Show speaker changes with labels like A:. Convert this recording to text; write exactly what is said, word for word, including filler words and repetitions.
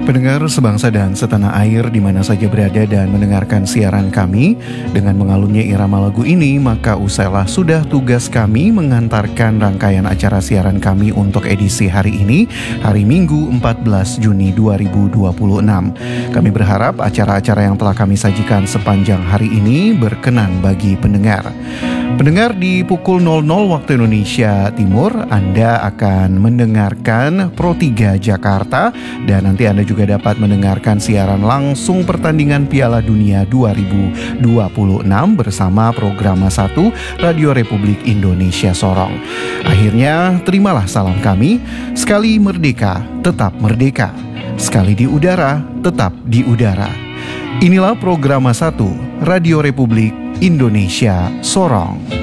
A: Pendengar sebangsa dan setanah air di mana saja berada dan mendengarkan siaran kami, dengan mengalunnya irama lagu ini, maka usailah sudah tugas kami mengantarkan rangkaian acara siaran kami untuk edisi hari ini, hari Minggu empat belas Juni dua ribu dua puluh enam. Kami berharap acara-acara yang telah kami sajikan sepanjang hari ini berkenan bagi pendengar. Pendengar, di pukul nol nol waktu Indonesia Timur, Anda akan mendengarkan Pro tiga Jakarta, dan nanti Anda juga dapat mendengarkan siaran langsung pertandingan Piala Dunia dua ribu dua puluh enam bersama Programa satu Radio Republik Indonesia Sorong. Akhirnya, terimalah salam kami, sekali merdeka, tetap merdeka. Sekali di udara, tetap di udara. Inilah Programa satu Radio Republik Indonesia Sorong.